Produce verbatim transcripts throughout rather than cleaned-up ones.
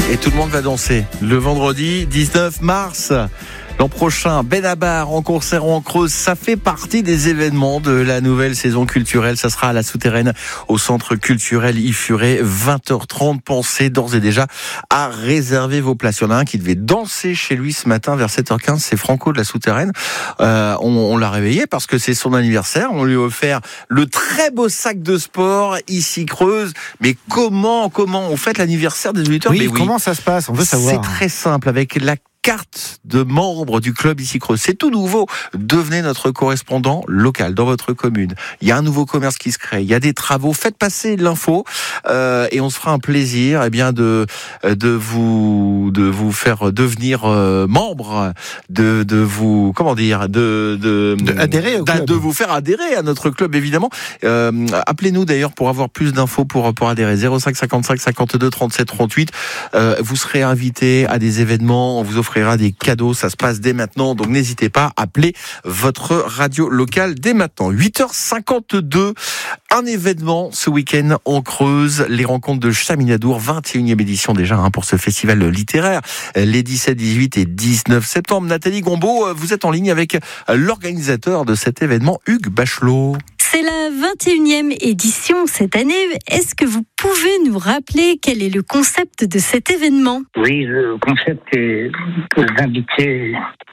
Et tout le monde va danser. Le vendredi dix-neuf mars, l'an prochain, Benabar en concert en Creuse. Ça fait partie des événements de la nouvelle saison culturelle. Ça sera à la Souterraine, au centre culturel Ifuré, vingt heures trente. Pensez d'ores et déjà à réserver vos places. Il y en a un qui devait danser chez lui ce matin vers sept heures quinze. C'est Franco de la Souterraine. Euh, on, on l'a réveillé parce que c'est son anniversaire. On lui a offert le très beau sac de sport ici Creuse. Mais comment, comment on fête l'anniversaire des auditeurs? Oui, Mais oui, comment ça se passe? On veut savoir. c'est très simple avec la carte de membre du club ici Creuse. C'est tout nouveau. Devenez notre correspondant local dans votre commune. Il y a un nouveau commerce qui se crée. Il y a des travaux. Faites passer l'info euh, et on se fera un plaisir, eh bien, de de vous de vous faire devenir euh, membre, de de vous comment dire, de de, de adhérer au club. de vous faire adhérer à notre club évidemment. Euh, appelez-nous d'ailleurs pour avoir plus d'infos pour pour adhérer. zéro cinq cinquante-cinq cinquante-deux trente-sept trente-huit. Euh, vous serez invité à des événements. On vous offre des cadeaux, ça se passe dès maintenant, donc n'hésitez pas, appelez votre radio locale dès maintenant. huit heures cinquante-deux, un événement ce week-end en Creuse, les rencontres de Chaminadour, vingt et unième édition déjà hein, pour ce festival littéraire, les dix-sept, dix-huit et dix-neuf septembre. Nathalie Gombeau, vous êtes en ligne avec l'organisateur de cet événement, Hugues Bachelot. C'est la vingt et unième édition cette année. Est-ce que vous pouvez nous rappeler quel est le concept de cet événement? Oui, le concept est d'inviter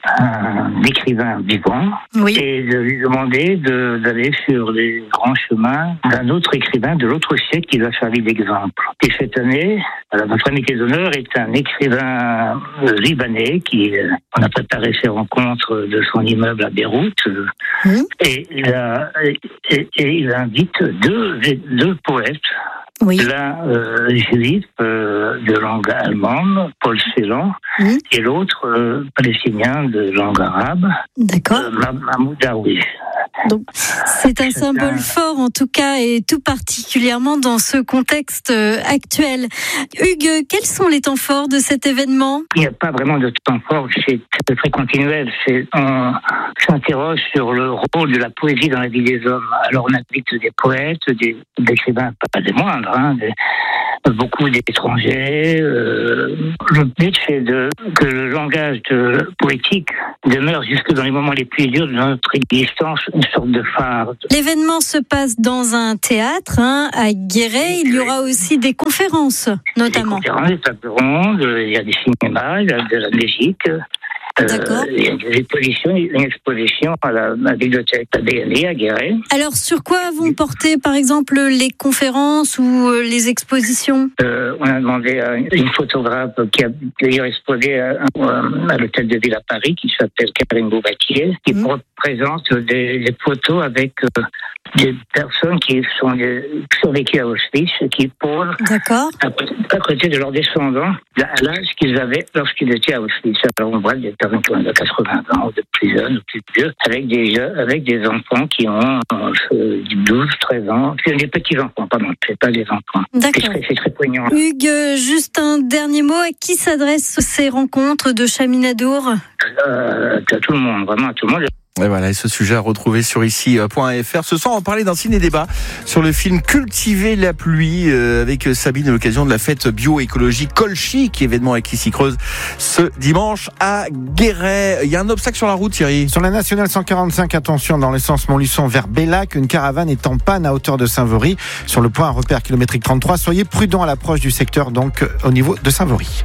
un écrivain vivant Oui. et de lui demander de, d'aller sur les grands chemins d'un autre écrivain de l'autre siècle qui va servir d'exemple. Et cette année, alors, notre invité d'honneur est un écrivain libanais qui, on a préparé ses rencontres de son immeuble à Beyrouth. Mmh. Et il a, et, et il invite deux, deux poètes. Oui. L'un euh, juif euh, de langue allemande, Paul Celan, Mmh. et l'autre euh, palestinien de langue arabe, D'accord. euh, Mahmoud Darwish. Donc, c'est un symbole fort en tout cas et tout particulièrement dans ce contexte euh, actuel. Hugues, quels sont les temps forts de cet événement? Il n'y a pas vraiment de temps fort, c'est très continuel. C'est, on s'interroge sur le rôle de la poésie dans la vie des hommes. Alors on invite des poètes, des, des écrivains, pas des moindres, hein, des, beaucoup d'étrangers. Euh, le but, c'est de, que le langage de, poétique demeure jusque dans les moments les plus durs de notre existence une sorte de phare. L'événement se passe dans un théâtre hein, à Guéret. Il y aura aussi des conférences, notamment. Des conférences, des tables rondes, il y a des cinémas, il y a de la musique. D'accord. Euh, il y a une exposition, une exposition à la, à la bibliothèque A D N I à Guéret. Alors, sur quoi vont porter, par exemple, les conférences ou les expositions? euh, On a demandé à une photographe qui a d'ailleurs exposé à, à l'hôtel de ville à Paris, qui s'appelle Karine Boubatier, qui mmh. représente des, des photos avec euh, des personnes qui sont des, survécues à Auschwitz, qui posent D'accord. à, à côté de leurs descendants à l'âge qu'ils avaient lorsqu'ils étaient à Auschwitz. Alors on voit des personnes qui ont de quatre-vingts ans, ou de plus jeunes, ou plus vieux, avec des jeunes, avec des enfants qui ont euh, douze, treize ans, des petits-enfants, pardon, c'est pas des enfants. D'accord. C'est très, c'est très poignant. Hugues, juste un dernier mot. À qui s'adressent ces rencontres de Chaminadour? euh, À tout le monde, vraiment à tout le monde. Et voilà, et ce sujet à retrouver sur ici point f r. Ce soir, on va parler d'un ciné-débat sur le film Cultiver la pluie euh, avec Sabine à l'occasion de la fête bio-écologie Colchi, qui est événement avec ici Creuse ce dimanche à Guéret. Il y a un obstacle sur la route, Thierry. Sur la nationale cent quarante-cinq, attention, dans l'essence Montluçon vers Bellac, une caravane est en panne à hauteur de Saint-Vaury. Sur le point repère kilométrique trente-trois, soyez prudents à l'approche du secteur, donc au niveau de Saint-Vaury.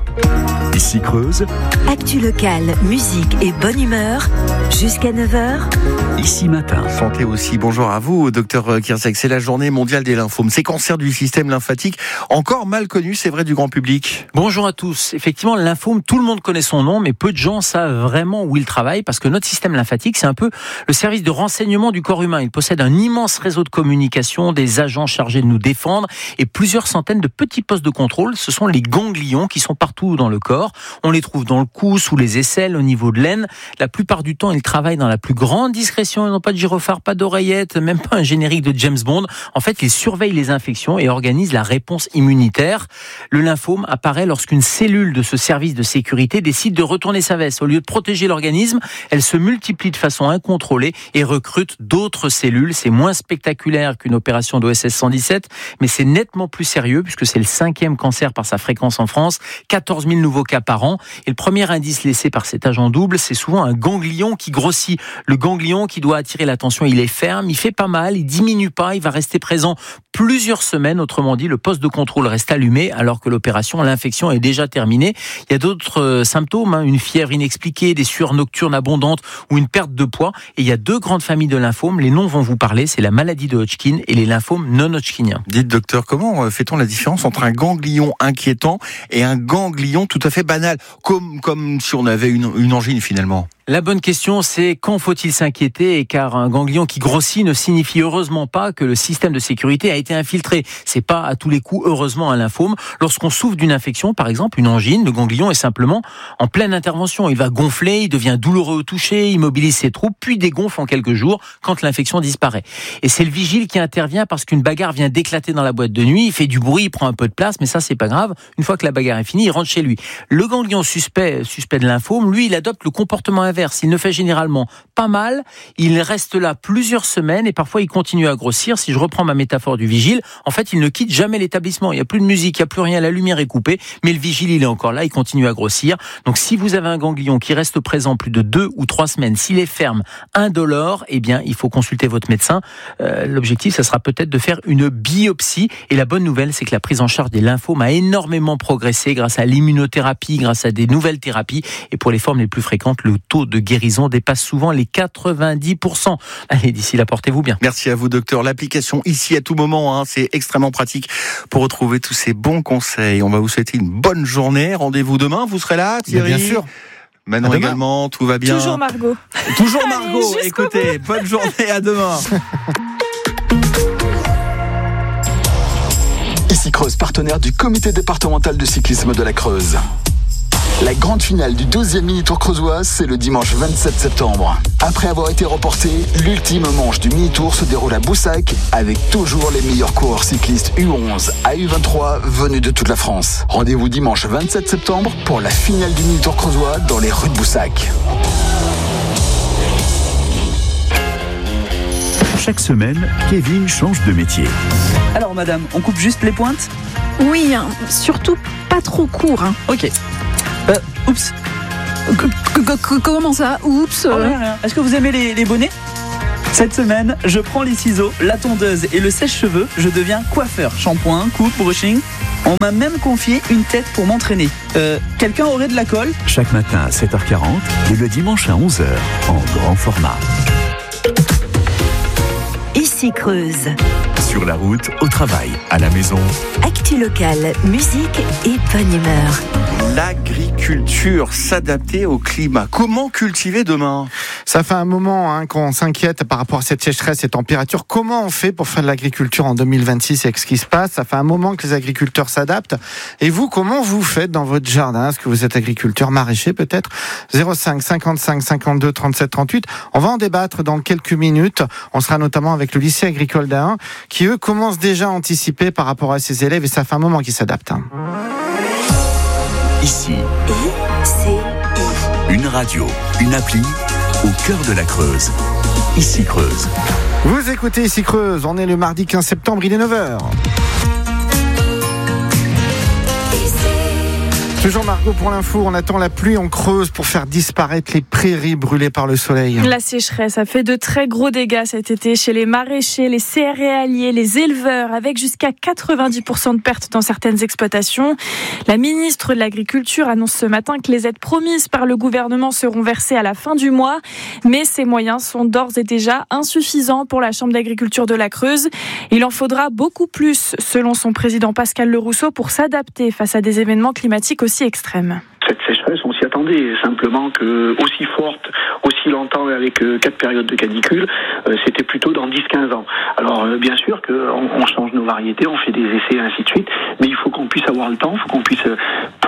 Ici Creuse. Actu locale, musique et bonne humeur, jusqu'à neuf heures. Ici matin. Santé aussi. Bonjour à vous, docteur Kirsek. C'est la journée mondiale des lymphomes. Ces cancers du système lymphatique, encore mal connus, c'est vrai, du grand public. Bonjour à tous. Effectivement, le lymphome, tout le monde connaît son nom, mais peu de gens savent vraiment où il travaille, parce que notre système lymphatique, c'est un peu le service de renseignement du corps humain. Il possède un immense réseau de communication, des agents chargés de nous défendre, et plusieurs centaines de petits postes de contrôle. Ce sont les ganglions qui sont partout dans le corps. On les trouve dans le cou, sous les aisselles, au niveau de l'aine. La plupart du temps, ils travaillent dans la plus plus grande discrétion. Ils n'ont pas de gyrophare, pas d'oreillette, même pas un générique de James Bond. En fait, ils surveillent les infections et organisent la réponse immunitaire. Le lymphome apparaît lorsqu'une cellule de ce service de sécurité décide de retourner sa veste. Au lieu de protéger l'organisme, elle se multiplie de façon incontrôlée et recrute d'autres cellules. C'est moins spectaculaire qu'une opération d'O S S cent dix-sept, mais c'est nettement plus sérieux puisque c'est le cinquième cancer par sa fréquence en France, quatorze mille nouveaux cas par an. Et le premier indice laissé par cet agent double, c'est souvent un ganglion qui grossit. Le ganglion qui doit attirer l'attention, il est ferme, il fait pas mal, il diminue pas, il va rester présent plusieurs semaines. Autrement dit, le poste de contrôle reste allumé alors que l'opération, l'infection est déjà terminée. Il y a d'autres euh, symptômes, hein, une fièvre inexpliquée, des sueurs nocturnes abondantes ou une perte de poids. Et il y a deux grandes familles de lymphomes. Les noms vont vous parler, c'est la maladie de Hodgkin et les lymphomes non hodgkiniens. Dites docteur, comment fait-on la différence entre un ganglion inquiétant et un ganglion tout à fait banal, comme, comme si on avait une, une angine finalement? La bonne question, c'est quand faut-il s'inquiéter, car un ganglion qui grossit ne signifie heureusement pas que le système de sécurité a été infiltré. C'est pas à tous les coups, heureusement, un lymphome. Lorsqu'on souffre d'une infection, par exemple une angine, le ganglion est simplement en pleine intervention. Il va gonfler, il devient douloureux au toucher, il mobilise ses troupes, puis dégonfle en quelques jours quand l'infection disparaît. Et c'est le vigile qui intervient parce qu'une bagarre vient d'éclater dans la boîte de nuit, il fait du bruit, il prend un peu de place, mais ça c'est pas grave. Une fois que la bagarre est finie, il rentre chez lui. Le ganglion suspect, suspect de lymphome, lui, il adopte le comportement inverse. Il ne fait généralement pas mal, il reste là plusieurs semaines et parfois il continue à grossir. Si je reprends ma métaphore du vigile, en fait il ne quitte jamais l'établissement. Il n'y a plus de musique, il n'y a plus rien, la lumière est coupée, mais le vigile il est encore là, il continue à grossir. Donc si vous avez un ganglion qui reste présent plus de deux ou trois semaines, s'il est ferme, indolore, eh bien il faut consulter votre médecin. Euh, l'objectif, ça sera peut-être de faire une biopsie. Et la bonne nouvelle, c'est que la prise en charge des lymphomes a énormément progressé grâce à l'immunothérapie, grâce à des nouvelles thérapies. Et pour les formes les plus fréquentes, le taux de guérison dépasse souvent les quatre-vingt-dix pour cent. Allez, d'ici là, portez-vous bien. Merci à vous, docteur. L'application ici à tout moment, hein, c'est extrêmement pratique pour retrouver tous ces bons conseils. On va vous souhaiter une bonne journée. Rendez-vous demain. Vous serez là, Thierry? Bien sûr. Manon également, tout va bien. Toujours Margot. Toujours Margot. Allez, écoutez, bonne journée, à demain. Ici Creuse, partenaire du comité départemental de cyclisme de la Creuse. La grande finale du douzième mini-tour creusois, c'est le dimanche vingt-sept septembre. Après avoir été reporté, l'ultime manche du mini-tour se déroule à Boussac avec toujours les meilleurs coureurs cyclistes U onze à U vingt-trois venus de toute la France. Rendez-vous dimanche vingt-sept septembre pour la finale du mini-tour creusois dans les rues de Boussac. Chaque semaine, Kevin change de métier. Alors madame, on coupe juste les pointes ? Oui, hein, surtout pas trop court. Hein. Ok. Euh, oups. Comment ça ? Oups. Oh, rien, rien. Est-ce que vous aimez les, les bonnets ? Cette semaine, je prends les ciseaux, la tondeuse et le sèche-cheveux. Je deviens coiffeur. Shampoing, coupe, brushing. On m'a même confié une tête pour m'entraîner. Euh, quelqu'un aurait de la colle ? Chaque matin à sept heures quarante et le dimanche à onze heures en grand format. Ici Creuse. Sur la route, au travail, à la maison. Actu locale, musique et bonne humeur. L'agriculture, s'adapter au climat. Comment cultiver demain ? Ça fait un moment hein, qu'on s'inquiète par rapport à cette sécheresse et température. Comment on fait pour faire de l'agriculture en deux mille vingt-six avec ce qui se passe ? Ça fait un moment que les agriculteurs s'adaptent. Et vous, comment vous faites dans votre jardin ? Est-ce que vous êtes agriculteur, maraîcher peut-être ? zéro cinq cinquante-cinq cinquante-deux trente-sept trente-huit. On va en débattre dans quelques minutes. On sera notamment avec le lycée agricole d'Ain qui, eux, commencent déjà à anticiper par rapport à ses élèves et ça fait un moment qu'ils s'adaptent. Hein. Ici, I C I. une radio, une appli au cœur de la Creuse. Ici Creuse. Vous écoutez Ici Creuse, on est le mardi quinze septembre, il est neuf heures. Toujours Margot pour l'info, on attend la pluie en Creuse pour faire disparaître les prairies brûlées par le soleil. La sécheresse a fait de très gros dégâts cet été chez les maraîchers, les céréaliers, les éleveurs, avec jusqu'à quatre-vingt-dix pour cent de pertes dans certaines exploitations. La ministre de l'Agriculture annonce ce matin que les aides promises par le gouvernement seront versées à la fin du mois, mais ces moyens sont d'ores et déjà insuffisants pour la Chambre d'agriculture de la Creuse. Il en faudra beaucoup plus, selon son président Pascal Lerousseau, pour s'adapter face à des événements climatiques aussi extrêmes. Cette sécheresse, on s'y attendait, simplement que aussi forte, aussi longtemps avec euh, quatre périodes de canicule, euh, c'était plutôt dans dix à quinze ans. Alors euh, bien sûr qu'on on change nos variétés, on fait des essais et ainsi de suite, mais il faut qu'on puisse avoir le temps, il faut qu'on puisse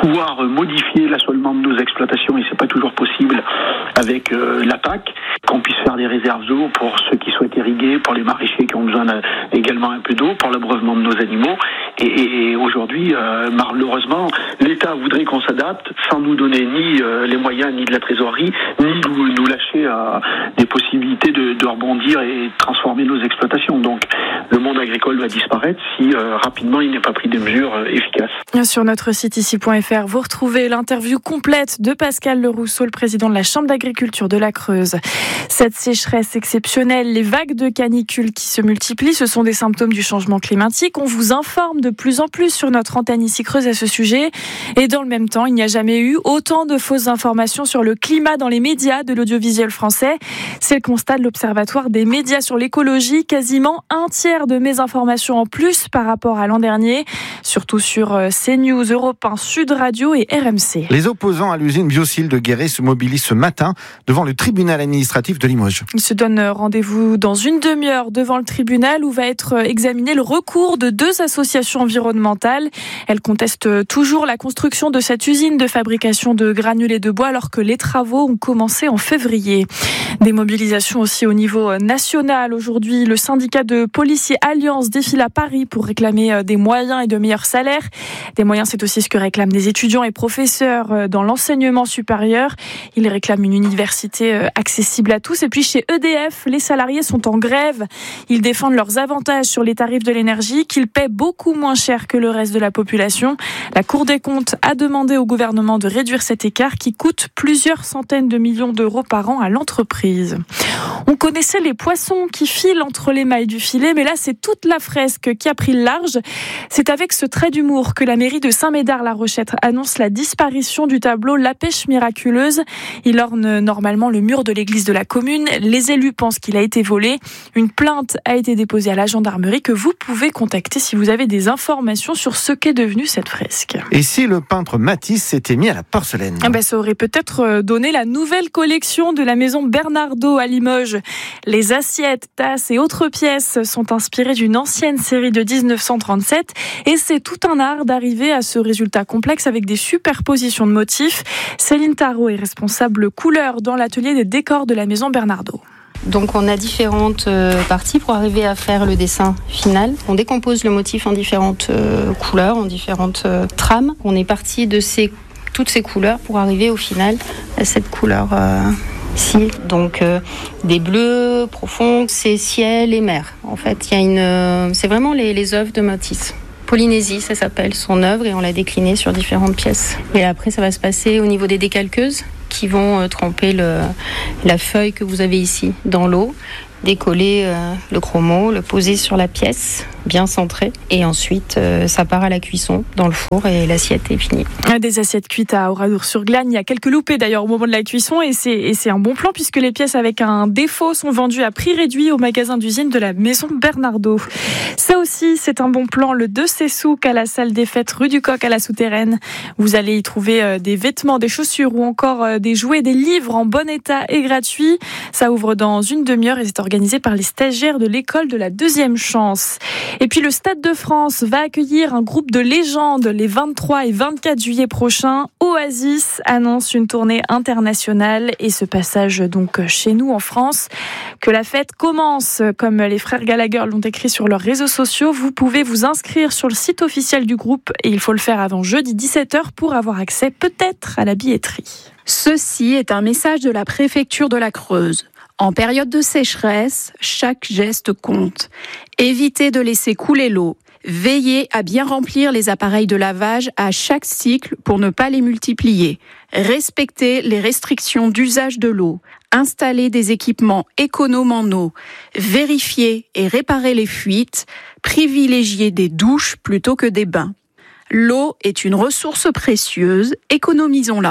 pouvoir modifier l'assolement de nos exploitations, et c'est pas toujours possible avec euh, la P A C, qu'on puisse faire des réserves d'eau pour ceux qui souhaitent irriguer, pour les maraîchers qui ont besoin également un peu d'eau, pour l'abreuvement de nos animaux. Et, et aujourd'hui, euh, malheureusement, l'État voudrait qu'on s'adapte sans nous donner ni euh, les moyens, ni de la trésorerie, ni nous, nous lâcher à des possibilités de, de rebondir et de transformer nos exploitations. Donc, le monde agricole va disparaître si euh, rapidement il n'est pas pris des mesures euh, efficaces. Sur notre site ici point f r, vous retrouvez l'interview complète de Pascal Le Rousseau, le président de la Chambre d'agriculture de la Creuse. Cette sécheresse exceptionnelle, les vagues de canicule qui se multiplient, ce sont des symptômes du changement climatique. On vous informe de plus en plus sur notre antenne ici Creuse à ce sujet. Et dans le même temps, il n'y a jamais eu autant de fausses informations sur le climat dans les médias de l'audiovisuel français. C'est le constat de l'Observatoire des médias sur l'écologie. Quasiment un tiers de mésinformations en plus par rapport à l'an dernier, surtout sur CNews, Europe un, Sud Radio et R M C. Les opposants à l'usine Biocil de Guéret se mobilisent ce matin devant le tribunal administratif de Limoges. Ils se donnent rendez-vous dans une demi-heure devant le tribunal où va être examiné le recours de deux associations environnementales. Elles contestent toujours la construction de cette usine de fabrication de granulés de bois alors que les travaux ont commencé en février. Des mobilisations aussi au niveau national. Aujourd'hui, le syndicat de policiers Alliance défile à Paris pour réclamer des moyens et de meilleurs salaires. Des moyens, c'est aussi ce que réclament des étudiants et professeurs dans l'enseignement supérieur. Ils réclament une université accessible à tous. Et puis chez E D F, les salariés sont en grève. Ils défendent leurs avantages sur les tarifs de l'énergie qu'ils paient beaucoup moins cher que le reste de la population. La Cour des comptes a demandé au gouvernement de réduire cet écart qui coûte plusieurs centaines de millions d'euros par an à l'entreprise. On connaissait les poissons qui filent entre les mailles du filet, mais là c'est toute la fresque qui a pris le large. C'est avec ce trait d'humour que la mairie de Saint-Médard-la-Rochette annonce la disparition du tableau La Pêche Miraculeuse. Il orne normalement le mur de l'église de la commune. Les élus pensent qu'il a été volé. Une plainte a été déposée à la gendarmerie que vous pouvez contacter si vous avez des informations sur ce qu'est devenue cette fresque. Et si le peintre Matisse s'était mis à la porcelaine ? Ah ben, ça aurait peut-être donné la nouvelle collection de la maison Bernardaud à Limoges. Les assiettes, tasses et autres pièces sont inspirées d'une ancienne série de dix-neuf cent trente-sept et c'est tout un art d'arriver à ce résultat complexe avec des superpositions de motifs. Céline Tarot est responsable couleur dans l'atelier des décors de la maison Bernardaud. Donc on a différentes euh, parties pour arriver à faire le dessin final. On décompose le motif en différentes euh, couleurs, en différentes euh, trames. On est parti de ces, toutes ces couleurs pour arriver au final à cette couleur euh, ici. Donc euh, des bleus profonds, c'est ciel et mer. En fait, il y a une, euh, c'est vraiment les, les œuvres de Matisse. Polynésie, ça s'appelle son œuvre et on l'a déclinée sur différentes pièces. Et après, ça va se passer au niveau des décalqueuses qui vont euh, tremper le, la feuille que vous avez ici dans l'eau, décoller euh, le chromo, le poser sur la pièce, bien centré. Et ensuite, euh, ça part à la cuisson dans le four et l'assiette est finie. Des assiettes cuites à Oradour-sur-Glane. Il y a quelques loupés d'ailleurs au moment de la cuisson et c'est, et c'est un bon plan puisque les pièces avec un défaut sont vendues à prix réduit au magasin d'usine de la maison Bernardaud. Ça aussi, c'est un bon plan. Le deux Sessouk à la salle des fêtes rue du Coq à la Souterraine. Vous allez y trouver des vêtements, des chaussures ou encore des jouets, des livres en bon état et gratuits. Ça ouvre dans une demi-heure et c'est organisé par les stagiaires de l'école de la deuxième chance. Et puis le Stade de France va accueillir un groupe de légendes les vingt-trois et vingt-quatre juillet prochains. Oasis annonce une tournée internationale et ce passage donc chez nous en France. Que la fête commence, comme les frères Gallagher l'ont écrit sur leurs réseaux sociaux. Vous pouvez vous inscrire sur le site officiel du groupe et il faut le faire avant jeudi dix-sept heures pour avoir accès peut-être à la billetterie. Ceci est un message de la préfecture de la Creuse. En période de sécheresse, chaque geste compte. Évitez de laisser couler l'eau. Veillez à bien remplir les appareils de lavage à chaque cycle pour ne pas les multiplier. Respectez les restrictions d'usage de l'eau. Installez des équipements économes en eau. Vérifiez et réparez les fuites. Privilégiez des douches plutôt que des bains. L'eau est une ressource précieuse, économisons-la.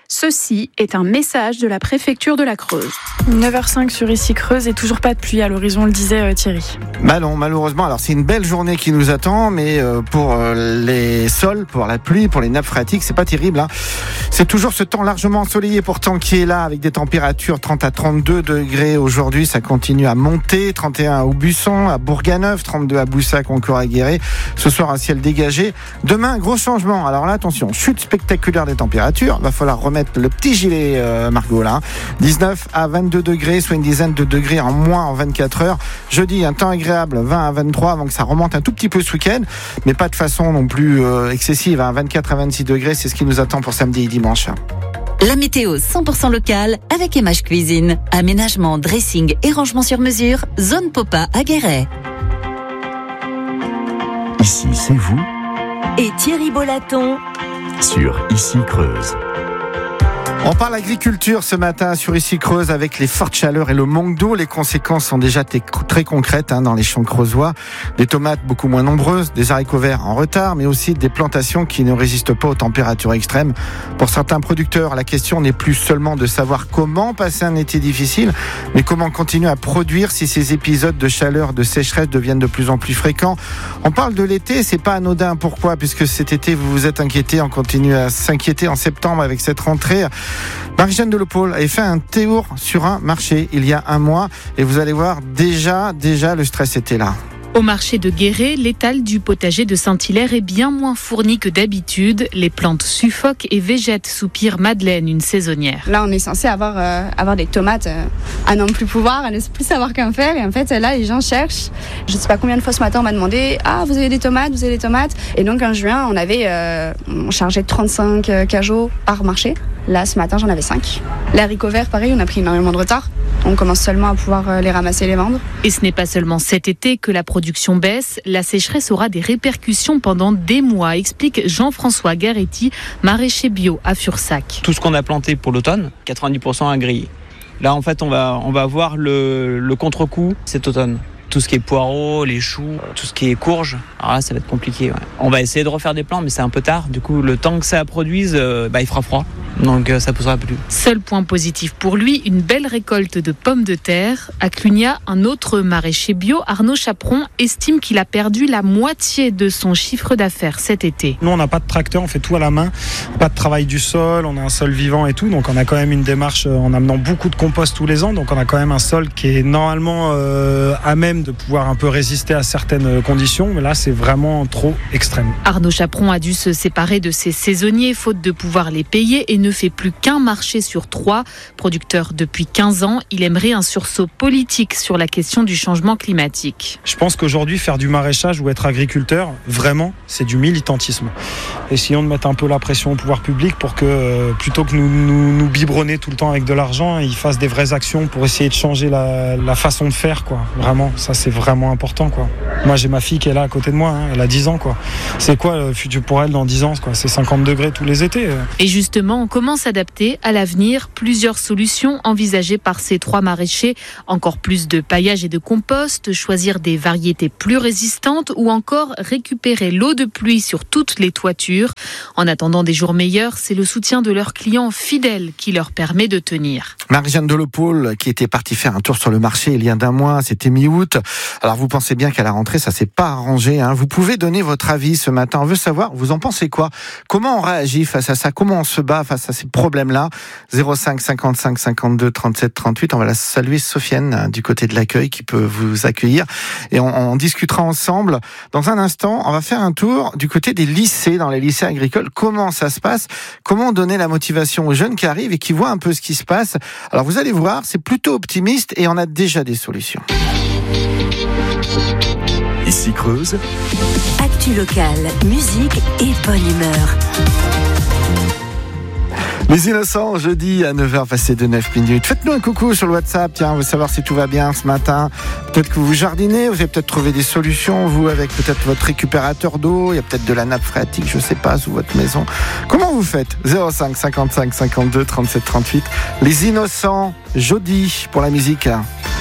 Ceci est un message de la préfecture de la Creuse. neuf heures cinq sur Ici Creuse et toujours pas de pluie à l'horizon, le disait euh, Thierry. Bah non, malheureusement, alors c'est une belle journée qui nous attend, mais euh, pour euh, les sols, pour la pluie, pour les nappes phréatiques, c'est pas terrible. Hein. C'est toujours ce temps largement ensoleillé pourtant qui est là, avec des températures trente à trente-deux degrés aujourd'hui. Ça continue à monter, trente et un à Aubusson, à Bourganeuf, trente-deux à Boussac, encore à Guéret. Ce soir, un ciel dégagé. Demain, gros changement. Alors là, attention, chute spectaculaire des températures. Va falloir remettre le petit gilet, euh, Margot, là. dix-neuf à vingt-deux degrés, soit une dizaine de degrés en moins en vingt-quatre heures. Jeudi, un temps agréable, vingt à vingt-trois, avant que ça remonte un tout petit peu ce week-end, mais pas de façon non plus euh, excessive. Hein. vingt-quatre à vingt-six degrés, c'est ce qui nous attend pour samedi et dimanche. La météo cent pour cent locale avec Image Cuisine. Aménagement, dressing et rangement sur mesure, zone Popa à Guéret. Ici, c'est vous. Et Thierry Bolaton Sur Ici Creuse. On parle agriculture ce matin sur Ici Creuse avec les fortes chaleurs et le manque d'eau. Les conséquences sont déjà t- très concrètes hein, dans les champs creusois. Des tomates beaucoup moins nombreuses, des haricots verts en retard, mais aussi des plantations qui ne résistent pas aux températures extrêmes. Pour certains producteurs, la question n'est plus seulement de savoir comment passer un été difficile, mais comment continuer à produire si ces épisodes de chaleur, de sécheresse deviennent de plus en plus fréquents. On parle de l'été, c'est pas anodin. Pourquoi ? Puisque cet été, vous vous êtes inquiété, on continue à s'inquiéter en septembre avec cette rentrée. Marie-Jeanne Delopole avait fait un tour sur un marché il y a un mois et vous allez voir, déjà, déjà le stress était là. Au marché de Guéret, l'étal du potager de Saint-Hilaire est bien moins fourni que d'habitude. Les plantes suffoquent et végètent, soupire Madeleine, une saisonnière. Là, on est censé avoir, euh, avoir des tomates euh, à n'en plus pouvoir, à ne plus savoir qu'en faire. Et en fait, là, les gens cherchent. Je ne sais pas combien de fois ce matin, on m'a demandé « Ah, vous avez des tomates, vous avez des tomates ?» Et donc, en juin, on avait, euh, on chargeait trente-cinq cajots par marché. Là, ce matin, j'en avais cinq. Les haricots verts, pareil, on a pris énormément de retard. On commence seulement à pouvoir les ramasser et les vendre. Et ce n'est pas seulement cet été que la production baisse. La sécheresse aura des répercussions pendant des mois, explique Jean-François Garetti, maraîcher bio à Fursac. Tout ce qu'on a planté pour l'automne, quatre-vingt-dix pour cent a grillé. Là, en fait, on va, on va avoir le, le contre-coup cet automne. Tout ce qui est poireaux, les choux, tout ce qui est courges, alors là, ça va être compliqué. Ouais. On va essayer de refaire des plants, mais c'est un peu tard. Du coup, le temps que ça produise, euh, bah, il fera froid. Donc euh, ça poussera plus. Seul point positif pour lui, une belle récolte de pommes de terre. À Clunia, un autre maraîcher bio, Arnaud Chaperon, estime qu'il a perdu la moitié de son chiffre d'affaires cet été. Nous, on n'a pas de tracteur, on fait tout à la main. Pas de travail du sol, on a un sol vivant et tout. Donc on a quand même une démarche en amenant beaucoup de compost tous les ans. Donc on a quand même un sol qui est normalement euh, à même de pouvoir un peu résister à certaines conditions. Mais là, c'est vraiment trop extrême. Arnaud Chaperon a dû se séparer de ses saisonniers faute de pouvoir les payer et ne fait plus qu'un marché sur trois. Producteur depuis quinze ans, il aimerait un sursaut politique sur la question du changement climatique. Je pense qu'aujourd'hui, faire du maraîchage ou être agriculteur, vraiment, c'est du militantisme. Essayons de mettre un peu la pression au pouvoir public pour que, euh, plutôt que nous, nous, nous biberonner tout le temps avec de l'argent, ils fassent des vraies actions pour essayer de changer la, la façon de faire, quoi. Vraiment, ça c'est vraiment important, quoi. Moi, j'ai ma fille qui est là à côté de moi, hein, elle a dix ans, quoi. C'est quoi le futur pour elle dans dix ans, quoi ? C'est cinquante degrés tous les étés. Et justement, comment s'adapter à l'avenir ? Plusieurs solutions envisagées par ces trois maraîchers. Encore plus de paillage et de compost, choisir des variétés plus résistantes ou encore récupérer l'eau de pluie sur toutes les toitures. En attendant des jours meilleurs, c'est le soutien de leurs clients fidèles qui leur permet de tenir. Marie-Jeanne Delopole, qui était partie faire un tour sur le marché il y a d'un mois, c'était mi-août. Alors vous pensez bien qu'à la rentrée, ça s'est pas arrangé, hein. Vous pouvez donner votre avis ce matin. On veut savoir, vous en pensez quoi ? Comment on réagit face à ça ? Comment on se bat face à ces problèmes-là ? zéro cinq cinquante-cinq cinquante-deux trente-sept trente-huit. On va la saluer Sofiane du côté de l'accueil qui peut vous accueillir. Et on, on discutera ensemble. Dans un instant, on va faire un tour du côté des lycées, dans les lycées agricoles. Comment ça se passe ? Comment donner la motivation aux jeunes qui arrivent et qui voient un peu ce qui se passe ? Alors vous allez voir, c'est plutôt optimiste et on a déjà des solutions. Ici Creuse. Actu locale, musique et bonne humeur. Les Innocents, jeudi à neuf heures passées de neuf minutes. Faites-nous un coucou sur le WhatsApp, tiens, on veut savoir si tout va bien ce matin. Peut-être que vous jardinez, vous avez peut-être trouvé des solutions, vous, avec peut-être votre récupérateur d'eau, il y a peut-être de la nappe phréatique, je sais pas, sous votre maison. Comment vous faites ? zéro cinq cinquante-cinq cinquante-deux trente-sept trente-huit. Les Innocents, jeudi, pour la musique.